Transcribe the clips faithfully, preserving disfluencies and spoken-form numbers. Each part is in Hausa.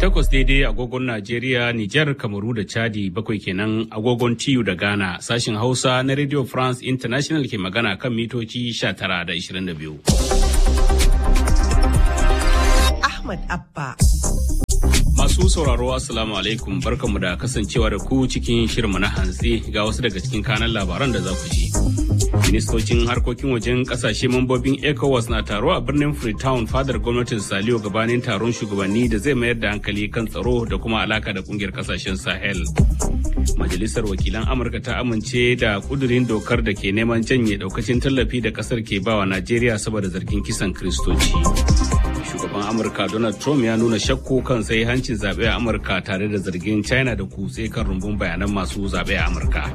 Takwas daidai agogon Najeriya, Nijar, Kamaru da Chadi, bakwai kenan agogon T U da Ghana. Sashin Hausa na Radio France International ke magana kan mitoci sha tara da ishirin da biyu. Ahmad Abba. Masu sauraro Assalamu alaikum, barkanmu da kasancewa da ku cikin shirinmu na hantsi ga wasu daga cikin kanan labaran da za ku ji. Ministocin harkokin wajen kasashe mambobin ECOWAS na taro a birnin Freetown fadar gwamnatin Saliyo gabanin taron shugabanni da zai mayar da hankali kan tsaro da kuma alaka da kungiyar kasashen Sahel. Majalisar wakilan Amurka ta amince da kudurin dokar da ke neman janye daukacin tallafi da kasar ke bawa Najeriya saboda zargin kisan Kiristoci. Shugaban Amurka Donald Trump ya nuna shakku kan sai hancin zaɓe a Amurka tare da zargin China da kutse kan rumbun bayanan masu zaɓe a Amurka.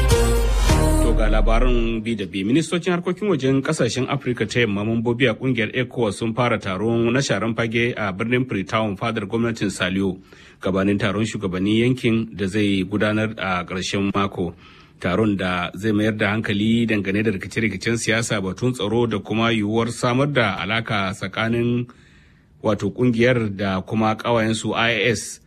To ga labarin bi da bi, ministocin harkokin wajen kasashen Afirka ta yamma mambobi a kungiyar ECOWAS sun fara taron na sharan fage a birnin Freetown fadar gwamnatin Saliyo gabanin taron shugabannin yankin da zai gudanar a ƙarshen mako. Taron da zai mayar da hankali dangane da rikice-rikicen siyasa, batun tsaro da kuma yiwuwar samar da alaka tsakanin wato kungiyar da kuma ƙawayensu I A S.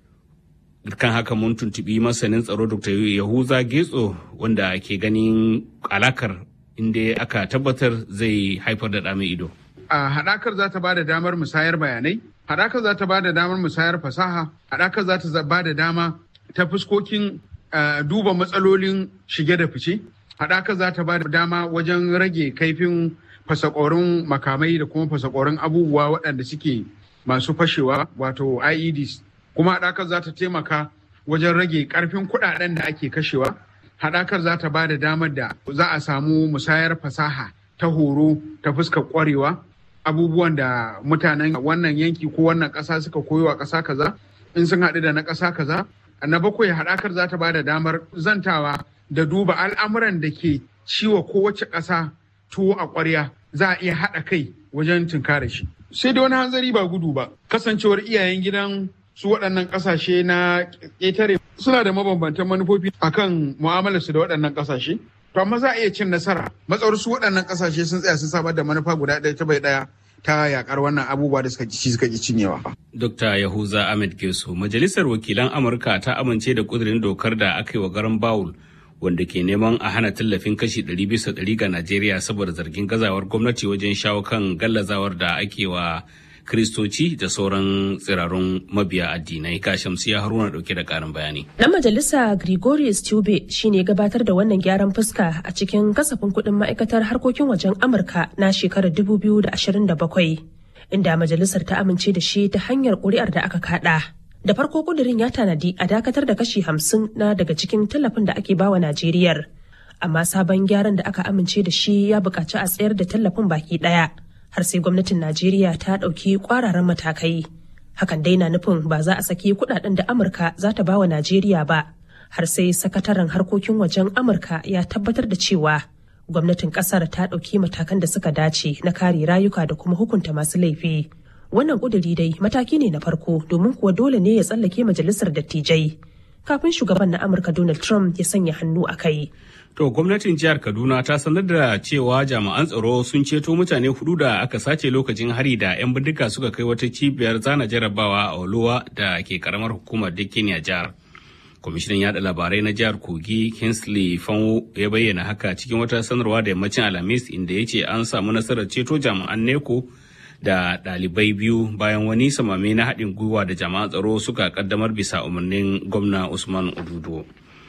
Kan haka mun tuntubi masanin tsaro Doctor Yahuza Getso wanda ke ganin alakar inda aka tabbatar zai haifar da ɗame ido. A haɗakar za ta ba da damar musayar bayanai, haɗakar za ta ba da damar musayar fasaha, haɗakar za ta ba da dama ta fuskokin uh, duba matsalolin shige da fice, haɗakar za ta ba da dama wajen rage kaifin fasakorin makamai da kuma fasakorin abubuwa waɗanda suke masu fashewa wato I E Ds. Kuma haɗakar za ta taimaka wajen rage ƙarfin kuɗaɗen da ake kashewa. Haɗakar za ta ba da damar da za a samu musayar fasaha ta horo ta fuskar ƙwarewa, abubuwan da mutanen wannan yanki ko wannan ƙasa suka koyo a ƙasa kaza in sun haɗu da na ƙasa kaza. Na bakwai, haɗakar za ta ba da damar zantawa da duba al'amuran da ke ciwa kowace ƙasa tuwo a ƙwarya, za a iya haɗa kai wajen tunkare shi. Sai da wani hanzari ba gudu ba, kasancewar iyayen gidan su waɗannan ƙasashe na ƙetare suna da mabambantan manufofi akan mu'amalarsu da waɗannan ƙasashe. To amma za a iya cin nasara matsawar su waɗannan ƙasashe sun tsaya sun samar da manufa guda ɗaya ta bai ɗaya ta yaƙar wannan abubuwa da suka ci suka ƙi cinyewa. Dokta Yahuza Ahmed Geso, Majalisar Wakilan Amurka ta amince da ƙudurin dokar da aka yi wa garan Bawul wanda ke neman a hana tallafin kashi ɗari bisa ɗari ga Najeriya saboda zargin gazawar gwamnati wajen shawo kan gallazawar da ake wa Kiristoci da sauran tsirarun mabiya addinai. Ka Shamsiya Haruna dauke da karin bayani. Dan majalisa Gregorius Tube shine gabatar da wannan gyaran fuska a cikin kasafin kuɗin ma'aikatar harkokin wajen Amurka na shekarar dubu biyu da ashirin da bakwai, inda majalisar ta amince da shi ta hanyar ƙuri'ar da aka kaɗa. Da farko kudirin ya tanadi a dakatar da kashi hamsin na daga cikin tallafin da ake bawa Najeriyar, amma sabon gyaran da aka amince da shi ya buƙaci a tsayar da tallafin baki ɗaya. Har sai gwamnatin Najeriya ta ɗauki ƙwararan matakai. Hakan dai na nufin ba za a saki kuɗaɗen da Amurka za ta bawa Najeriya ba, har sai sakataren harkokin wajen Amurka ya tabbatar da cewa gwamnatin ƙasar ta ɗauki matakan da suka dace na kare rayuka da kuma hukunta masu laifi. Wannan ƙuduri dai mataki ne na farko domin kuwa dole ne ya tsallake majalisar dattijai kafin shugaban na Amurka Donald Trump ya sanya hannu a kai. To gwamnatin jihar Kaduna ta sanar da cewa jami'an tsaro sun ceto mutane hudu da aka sace lokacin hari da 'yan bindiga suka kai wata cibiyar zana jarabawa a Oluwa da ke karamar hukumar Dikini a jihar. Kwamishinan yada labarai na jihar Kogi Kingsley Fanwo ya bayyana haka cikin wata sanarwa da yammacin Alhamis, inda ya ce an samu nasarar ceto jami'an Neko da ɗalibai biyu bayan wani samame na haɗin gwiwa da jami'an tsaro suka kaddamar bisa umarnin gwamna Usman Odudo.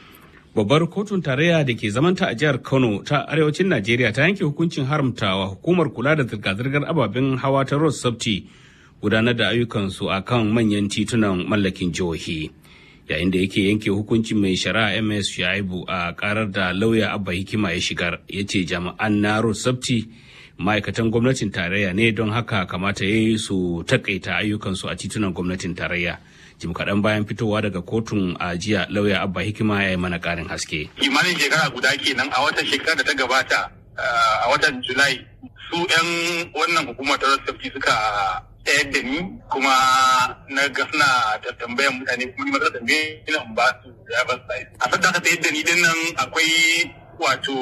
Babbar kotun tarayya da ke zamanta a jihar Kano ta arewacin Najeriya ta yanke hukuncin haramtawa hukumar kula da zirga-zirgar ababen hawa ta Road Safety gudanar da ayyukansu a kan manyan titunan mallakin jihohi. Yayin da yake yanke hukuncin mai shari'a M S Shaibu a karar da lauya Abba Hikima ya shigar, ya ce jami'an na Road Safety ma'aikatan gwamnatin tarayya ne, don haka kamata ya yi su takaita ayyukansu a titunan gwamnatin tarayya. Jim kaɗan bayan fitowa daga kotun a jiya, lauya Abba Hikima ya yi mana ƙarin haske. Kimanin shekara guda kenan a watan shekara da ta gabata a watan Julai, su 'yan wannan hukumar ta Road Safety suka tsayar da ni, kuma na ga suna tambayan mutane kuma ni maza tambaye ina in ba su driver's license. A sadda aka tsayar da ni din nan akwai wato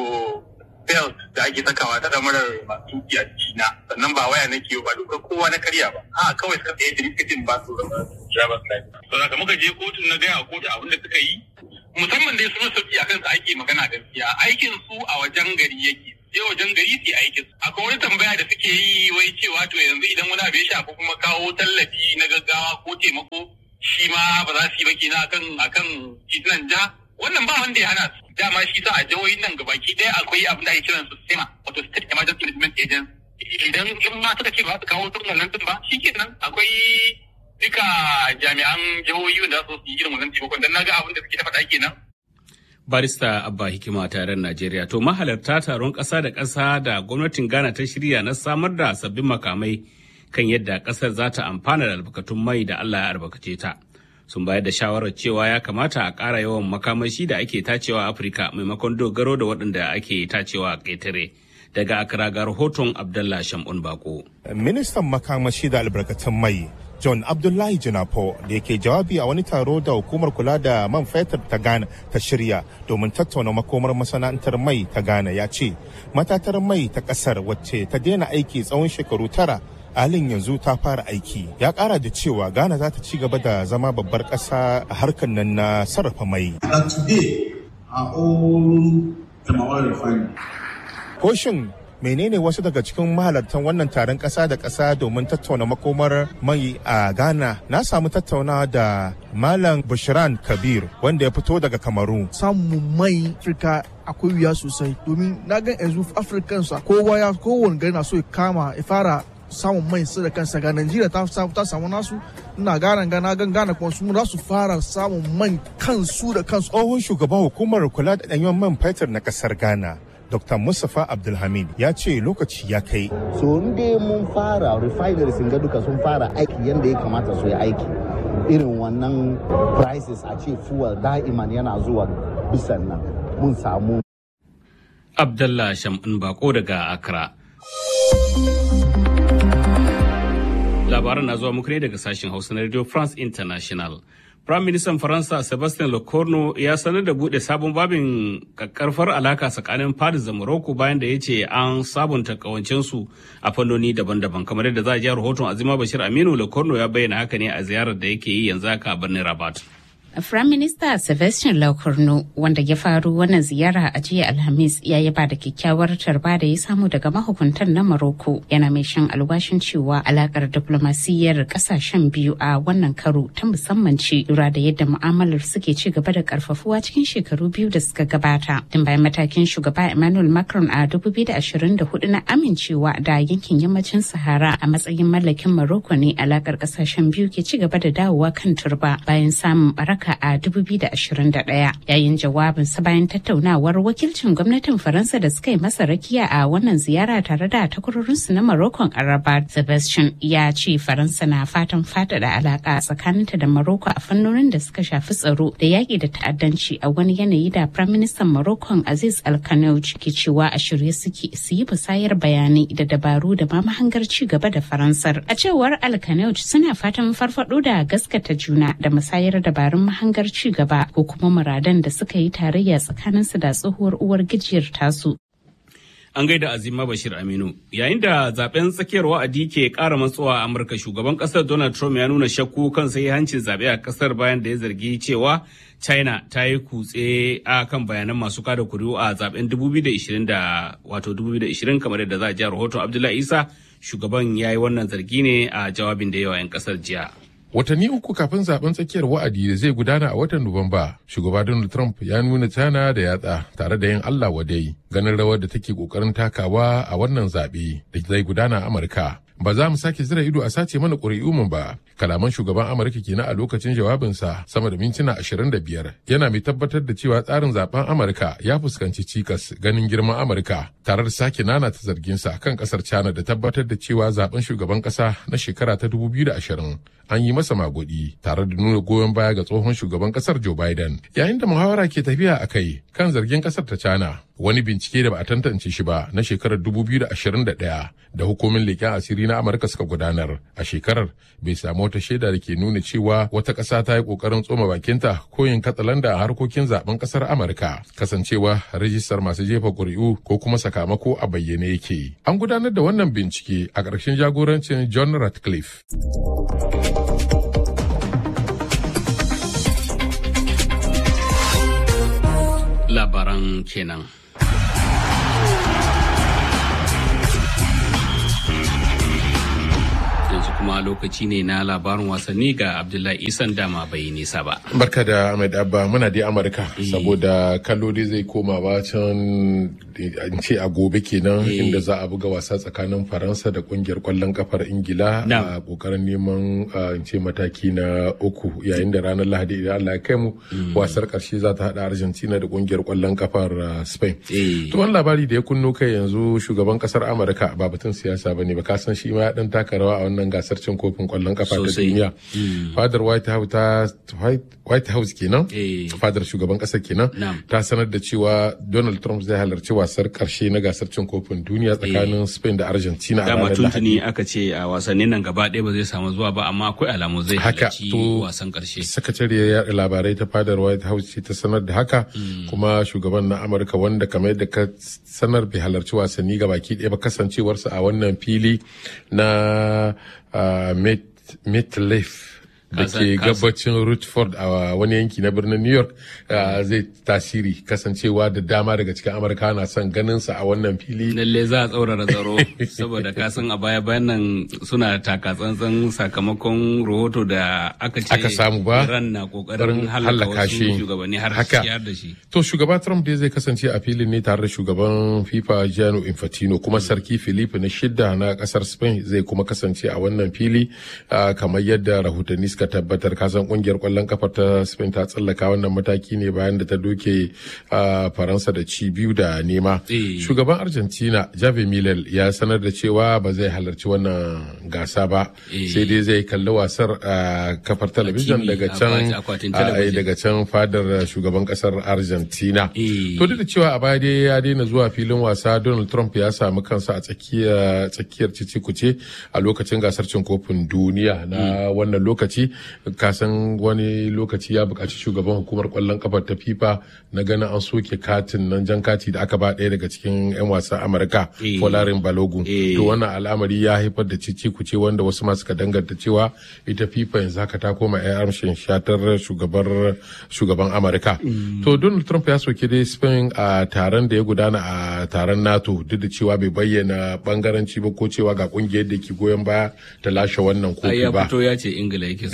belt da ake sakawa ta damarar masu tuki a jikina, sannan ba waya nake ba dokar kowa na karya ba. A kawai suka tsaye da ni suka ce ba su driver's license. So da muka je kotun na gaya kotu abin da suka yi musamman dai sun sauki a kansu ake magana gaskiya aikin su a wajen gari yake sai wajen gari su aikin su. Akwai wani tambaya da suke yi wai cewa to yanzu idan wani abu ya shafi kuma kawo tallafi na gaggawa ko taimako shi ma ba za su yi ba kenan akan akan titunan ja wannan ba wanda ya hana su dama shi sa a jihohin nan gabaki ɗaya akwai abin da ake kiran su SEMA wato State Emergency Management Agency idan in ma suka ce ba su kawo turnalan din ba shi kenan akwai duka jami'an jihohi wanda za su yi irin wannan taimakon dan naga abin da suke ta faɗa kenan. Barista Abba Hikima taron Najeriya. To mahalarta taron ƙasa da ƙasa da gwamnatin Ghana ta shirya na samar da sabbin makamai kan yadda ƙasar za ta amfana da albarkatun mai da Allah ya albarkace ta. Sun bayar da shawarar cewa ya kamata a ƙara yawan makamashi da ake tacewa a Afirka maimakon dogaro da waɗanda ake tacewa a ƙetare. Daga Accra ga rahoton Abdullah Shamun Bako. Ministan makamashi da albarkatun mai John Abdullahi Jinapo da yake jawabi a wani taro da hukumar kula da man fetur ta Ghana ta shirya domin tattauna makomar masana'antar mai ta Ghana ya ce matatar mai ta kasar wacce ta daina aiki tsawon shekaru tara halin yanzu ta fara aiki. Ya kara da cewa Ghana za ta ci gaba da zama babbar kasa a harkar nan na sarrafa mai. Ko shin menene wasu daga cikin mahalartan wannan taron ƙasa da ƙasa domin tattauna makomar mai a Ghana? Na samu tattaunawa da Malam Bushran Kabir wanda ya fito daga Kamaru. Samun mai Afirka akwai wuya sosai domin na ga yanzu Africans kowa ya kowane gari na so ya kama ya fara samun mai su da kansa. Ga Najeriya ta ta samu nasu, ina gana gana gan gana kuma su za su fara samun man kansu da kansu. Tsohon shugaban hukumar kula da ɗanyen man fetur na ƙasar Ghana Doctor Mustapha Abdulhamid ya ce lokaci ya kai. So inda mun fara refineries ga duka sun fara aiki yadda ya kamata su yi aiki. Irin wannan prices a ce fuel da'iman yana zuwa bisan nan mun samu. Abdullah Shamun Bako daga Accra. Labaran na zuwa muku ne daga sashen Hausa na Radio France International. Prime Minister Faransa Sebastien Lecornu ya sanar da bude sabon babin kakkarfar alaka tsakanin Paris da Morocco bayan da ya ce an sabunta kawancensu a fannoni daban-daban. Kamar yadda za a ji rahoton Azima Bashir Aminu, Lecornu ya bayyana haka ne a ziyarar da yake yi yanzu haka a birnin Rabat. Prime Minister Sebastien Lecornu wanda ya faru wannan ziyara a jiya Alhamis ya yaba da kyakkyawar tarba da ya samu daga mahukuntan na Morocco, yana mai shan alwashin cewa alakar diplomasiyyar kasashen biyu a wannan karo ta musamman ce lura da yadda mu'amalar suke ci gaba da karfafuwa cikin shekaru biyu da suka gabata. Tun bayan matakin shugaba Emmanuel Macron a dubu biyu da ashirin da hudu na amincewa da yankin yammacin Sahara a matsayin mallakin Morocco ne alakar kasashen biyu ke ci gaba da dawowa kan turba bayan samun baraka a dubu biyu da ashirin da ɗaya. Yayin jawabinsa bayan tattaunawar wakilcin gwamnatin Faransa da suka yi masa rakiya a wannan ziyara tare da takwarorinsu na Morocco a Rabat, Sebastian ya ce Faransa na fatan faɗaɗa alaƙa tsakaninta da Morocco a fannonin da suka shafi tsaro da yaƙi da ta'addanci a wani yanayi da Prime Minister Morocco Aziz Al-Khanouch ke cewa a shirye suke su yi musayar bayanai da dabaru da ma mahangar ci gaba da Faransar. A cewar Al-Khanouch suna fatan farfaɗo da gaskata juna da musayar dabarun hangar ci gaba ko kuma muradan da suka yi tarayya tsakaninsu da tsohuwar uwar gijiyar tasu. An gaida Azima Bashir Aminu. Yayin da zaben tsakiyar wa'adi ke ƙara matsuwa a Amurka, shugaban ƙasar Donald Trump ya nuna shakku kan hancin zaɓe a ƙasar bayan da ya zargi cewa China ta yi kutse a kan bayanan masu kada kuri'u a zaben dubu biyu da ishirin da wato dubu biyu da ishirin kamar yadda za a ji rahoton Abdullahi Isa. Shugaban ya yi wannan zargi ne a jawabin da yawa 'yan ƙasar jiya. Watanni uku kafin zaben tsakiyar wa'adi da zai gudana a watan Nuwamba, shugaba Donald Trump ya nuna China da yatsa tare da yin Allah wadai ganin rawar da take kokarin takawa a wannan zaɓe da zai gudana a Amurka. Ba za mu sake zira ido a sace mana ƙuri'u ba. Kalaman shugaban Amurka kenan a lokacin jawabinsa sama da mintuna ashirin da biyar, yana mai tabbatar da cewa tsarin zaben Amurka ya fuskanci cikas ganin girman Amurka, tare da sake nanata zarginsa kan kasar China da tabbatar da cewa zaben shugaban kasa na shekara ta dubu biyu da ashirin an yi masa magudi, tare da nuna goyon baya ga tsohon shugaban kasar Joe Biden. Yayin da muhawara ke tafiya a kai kan zargin kasar ta China, wani bincike da ba a tantance shi ba na shekarar dubu biyu da ashirin da ɗaya da hukumin leƙen asiri na Amurka suka gudanar a shekarar bai samu wata shaida da ke nuna cewa wata ƙasa ta yi ƙoƙarin tsoma bakinta ko yin katsalanda a harkokin zaben ƙasar Amurka, kasancewa rajistar masu jefa ƙuri'u ko kuma sakamako a bayyane yake. An gudanar da wannan bincike a ƙarshen jagorancin John Ratcliffe. wannan kenan. Kuma lokaci ne na labarin wasanni ga Abdullahi Isan dama bai nisa ba. Barka da Ahmed Abba, muna dai Amurka saboda kallo dai zai koma ba can an ce a gobe kenan inda za a buga wasa tsakanin Faransa da kungiyar kwallon kafar Ingila a kokarin neman in ce mataki na uku, yayin da ranar Lahadi idan Allah ya kai mu wasar karshe za ta hada Argentina da kungiyar kwallon kafar Spain. To wani labari da ya kunno kai yanzu, shugaban kasar Amurka ba batun siyasa bane ba, ka san shi ma ya dan taka rawa a wannan gasar cin kofin kwallon kafa ta duniya. Fadar White House ta White House kenan, fadar shugaban kasar kenan, ta sanar da cewa Donald Trump zai halarci wasar karshe na gasar cin kofin duniya tsakanin Spain da Argentina a ranar Lahadi. Dama tuntuni aka ce a wasannin nan gaba ɗaya ba zai samu zuwa ba, amma akwai alamu zai halarci wasan karshe. Sakatariyar yaɗa labarai ta fadar White House ce ta sanar da haka, kuma shugaban na Amurka wanda kamar yadda ka sanar bai halarci wasanni gabaki ɗaya ba, kasancewarsa a wannan fili na Uh, MetLife da ke gabacin Rutherford a wani yanki na birnin New York uh, zai tasiri, kasancewa da dama daga cikin Amurka na son ganin sa a wannan fili. Lalle za a tsaurara tsaro saboda kasan a baya bayan nan suna taka tsantsan sakamakon rahoto da aka ce aka samu ba Iran na kokarin halaka shi shugabanni har siyar da shi. To shugaba Trump dai zai kasance a filin ne tare da shugaban FIFA Gianni Infantino, kuma sarki Felipe na shidda na kasar Spain zai kuma kasance a wannan fili uh, kamar yadda rahotanni suka tabbatar. Kasan kungiyar kwallon kafa ta Spain ta tsallaka wannan mataki ne bayan da ta doke Faransa da ci biyu da nema. Shugaban Argentina Javier Milei ya sanar da cewa ba zai halarci wannan gasa ba, sai dai zai kalli wasar kafar talabijin daga can daga can fadar shugaban kasar Argentina. To duk da cewa a baya dai ya daina zuwa filin wasa, Donald Trump ya samu kansa a tsakiyar tsakiyar cicikuce a lokacin gasar cin kofin duniya na wannan lokaci. Kasan wani lokaci ya buƙaci shugaban hukumar ƙwallon ƙafar ta FIFA na ganin an soke katin nan, jan kati da aka ba ɗaya daga cikin 'yan wasan Amurka, Folarin Balogun. To wannan al'amari ya haifar da cicikuce wanda wasu masu ka danganta cewa ita FIFA yanzu haka ta koma 'yan amshin shatar shugabar shugaban Amurka. To Donald Trump ya soke dai Spain a taron da ya gudana a taron NATO, duk da cewa bai bayyana bangaranci ba ko cewa ga kungiyar da ke goyon baya ta lashe wannan kofi ba. Ya fito ya ce Ingila yake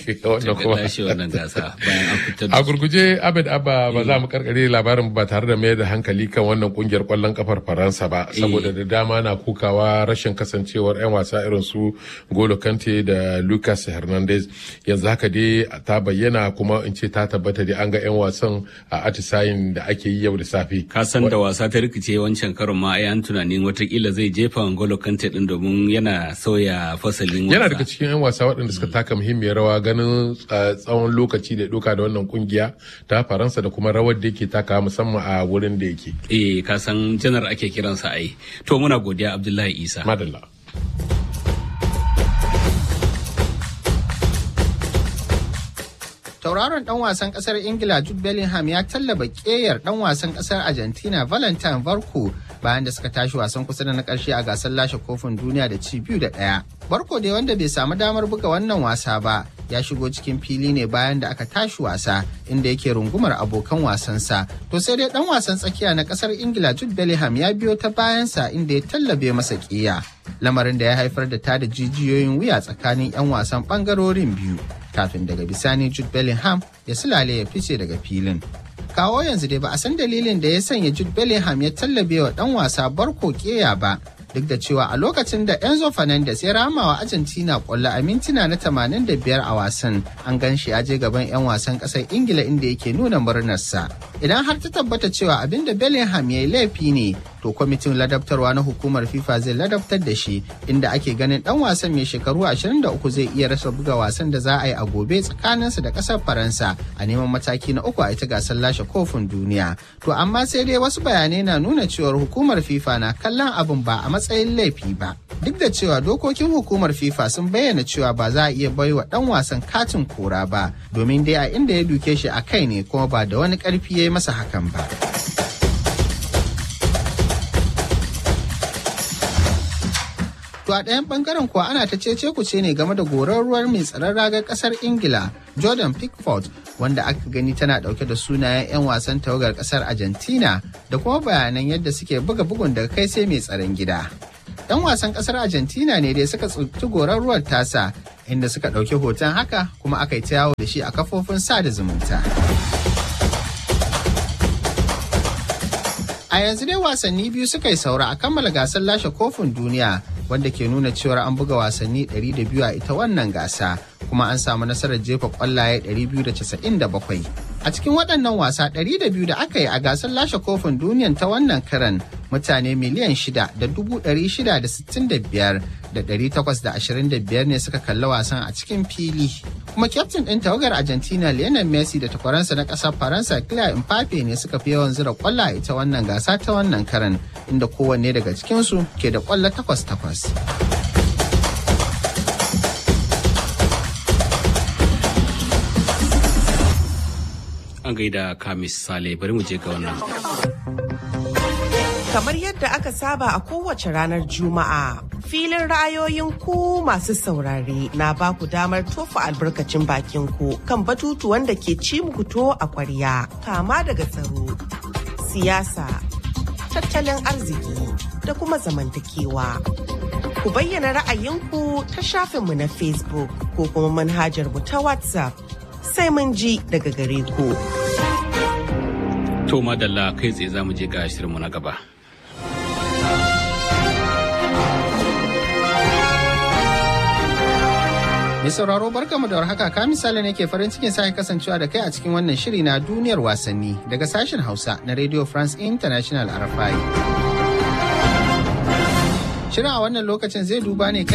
a gurguje Abed Abba, ba za mu karkare labarin ba tare da mayar da hankali kan wannan kungiyar kwallon kafar Faransa ba, saboda da dama na kukawa rashin kasancewar 'yan wasa irin su Golo Kante da Lucas Hernandez. Yanzu haka dai ta bayyana, kuma in ce ta tabbata dai an ga 'yan wasan a atisayin da ake yi yau da safe. Ka san da wasa ta rikice wancan karon ma ai an tunanin watakila zai jefa Golo Kante din domin yana sauya fasalin wasa. Yana daga cikin 'yan wasa waɗanda suka taka muhimmiyar rawa ganin tsawon lokaci da doka da wannan kungiya ta Faransa da kuma rawar da yake taka musamman a wurin da yake. Eh, ka san janar ake kiransa ai. To muna godiya Abdullahi Isa. Madalla. Tauraron dan wasan kasar Ingila Jude Bellingham ya tallaba keyar dan wasan kasar Argentina Valentin Barco bayan da suka tashi wasan kusa da na karshe a gasar lashe kofin duniya da ci biyu da ɗaya. Barco dai, wanda bai samu damar buga wannan wasa ba, ya shigo cikin fili ne bayan da aka tashi wasa, inda yake rungumar abokan wasansa. To sai dai dan wasan tsakiya na kasar Ingila Jude Bellingham ya biyo ta bayansa inda ya tallabe masa kiya, lamarin da ya haifar da tada jijiyoyin wuya tsakanin 'yan wasan bangarorin biyu, kafin daga bisani Jude Bellingham ya sulale ya fice daga filin. Kawo yanzu dai ba a san dalilin da ya sanya Jude Bellingham ya tallabe wa dan wasa Barco keya ba, duk da cewa a lokacin da Enzo Fernandez ya rama wa Argentina kwallo a mintuna na tamanin da biyar a wasan, an gan shi ya je gaban 'yan wasan ƙasar Ingila inda yake nuna murnarsa. Idan har ta tabbata cewa abin da Bellingham ya yi laifi ne, to kwamitin ladabtarwa na hukumar FIFA zai ladabtar da shi, inda ake ganin dan wasan mai shekaru ashirin da uku zai iya rasa buga wasan da za a yi a gobe tsakaninsa da ƙasar Faransa a neman mataki na uku a ita gasar lashe kofin duniya. To amma sai dai wasu bayanai na nuna cewar hukumar FIFA na kallon abin ba a matsayin laifi ba, duk da cewa dokokin hukumar FIFA sun bayyana cewa ba za a iya baiwa dan wasan katin kora ba, domin dai a inda ya duke shi a kai ne, kuma ba da wani karfi ya yi masa hakan ba. To a ɗayan ɓangaren kuwa ana ta cece kuce ne game da gorar ruwar mai tsaron ragar ƙasar Ingila Jordan Pickford wanda aka gani tana ɗauke da sunayen 'yan wasan tawagar ƙasar Argentina da kuma bayanan yadda suke buga bugun daga kai sai mai tsaron gida. 'Yan wasan ƙasar Argentina ne dai suka tsinci gorar ruwar tasa inda suka ɗauki hoton haka kuma aka yi ta yawo da shi a kafofin sada zumunta. A yanzu dai wasanni biyu suka yi saura a kammala gasar lashe kofin duniya wanda ke nuna cewar an buga wasanni ɗari da biyu a ita wannan gasa kuma an samu nasarar jefa kwallaye ɗari biyu da casa'in da bakwai. A cikin waɗannan wasa ɗari da biyu da aka yi a gasar lashe kofin duniyan ta wannan karan mutane miliyan shida da dubu ɗari shida da sittin da biyar da ɗari takwas da ashirin da biyar ne suka kalli wasan a cikin fili. Kuma kyaftin ɗin tawagar Argentina Lionel Messi da takwaransa na ƙasar Faransa Kylian Mbappe ne suka fi yawan zira kwalla a ita wannan gasa ta wannan karan inda kowanne daga cikinsu ke da kwallo takwas takwas. An gaida Kamis Sale bari mu je ga wannan. Kamar yadda aka saba a kowace ranar Juma'a, filin ra'ayoyin ku masu saurare na ba ku damar tofa albarkacin bakin ku kan batutuwan da ke ci muku to a ƙwarya, kama daga tsaro, siyasa, tattalin arziki da kuma zamantakewa. Ku bayyana ra'ayinku ta shafinmu na Facebook ko kuma manhajar mu ta WhatsApp. Sai mun ji daga gare ku. To madalla kai tsaye za mu je ga shirinmu na gaba. Mai sauraro barkamu da warhaka ka misali ne ke farin cikin sake kasancewa da kai a cikin wannan shiri na duniyar wasanni daga sashen Hausa na Radio France International R F I. Shirin a wannan lokacin zai duba ne